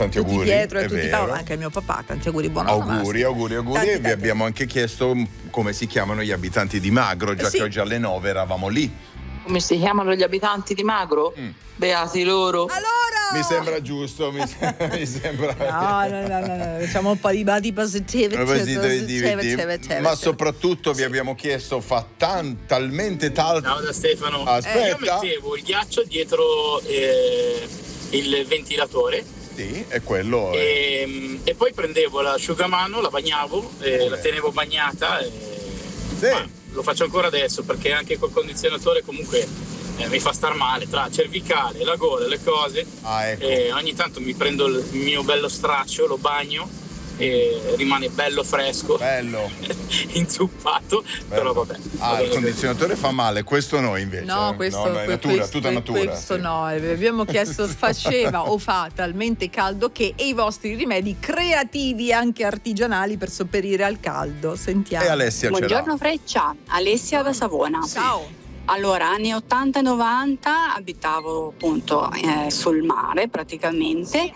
Tanti tutti auguri, dietro e è tutti vero. anche al mio papà, tanti auguri, buon anno. Auguri. Tanti, E vi abbiamo anche chiesto come si chiamano gli abitanti di Magro, già sì. che oggi alle 9 eravamo lì. Come si chiamano gli abitanti di Magro? Beati loro. Allora! Mi sembra giusto, mi sembra. No, facciamo un po' di body positivity. Ma soprattutto vi abbiamo chiesto, fa talmente tanto. Ciao da Stefano. Aspetta. Io mettevo il ghiaccio dietro il ventilatore. Sì, è quello. E poi prendevo l'asciugamano, la bagnavo, la tenevo bagnata. Sì. Lo faccio ancora adesso perché anche col condizionatore comunque mi fa star male tra cervicale, la gola, le cose. Ecco. E ogni tanto mi prendo il mio bello straccio, lo bagno e rimane bello fresco. Bello. Inzuppato. Però vabbè. Il condizionatore fa male, questo no invece. No, questo è natura, tutta natura. Questo sì. no, abbiamo chiesto faceva o fa talmente caldo che, e i vostri rimedi creativi e anche artigianali per sopperire al caldo. Sentiamo. E Alessia ce l'ha. Buongiorno Freccia, Alessia da Savona. Ciao. Allora, anni 80 e 90 abitavo appunto sul mare praticamente.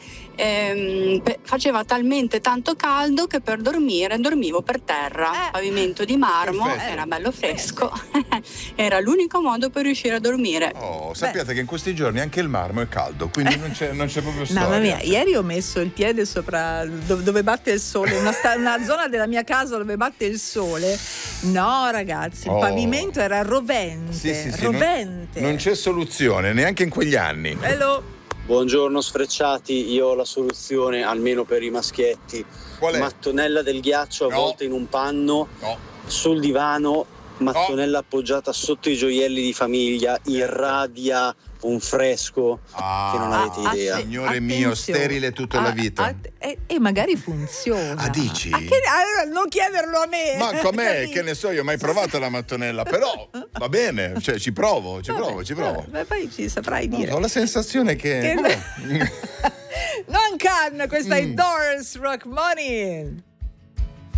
Faceva talmente tanto caldo che per dormire dormivo per terra, pavimento di marmo, Perfetto. era bello fresco. Era l'unico modo per riuscire a dormire. Sappiate che in questi giorni anche il marmo è caldo, quindi non c'è proprio storia. Mamma mia, ieri ho messo il piede sopra dove batte il sole, una zona della mia casa dove batte il sole. No, ragazzi, il pavimento era rovente. Sì, rovente. non c'è soluzione neanche in quegli anni. Hello. Buongiorno sfrecciati, io ho la soluzione almeno per i maschietti. Qual è? Mattonella del ghiaccio avvolta in un panno sul divano, mattonella appoggiata sotto i gioielli di famiglia, irradia un fresco che non avete idea. Signore mio, sterile tutta la vita. E magari funziona. Dici? Non chiederlo a me. Manco a me, che ne so, io ho mai provato la mattonella, però va bene, cioè ci provo. Poi ci saprai dire. Ho la sensazione che Non can, questa è Doors Rock Money.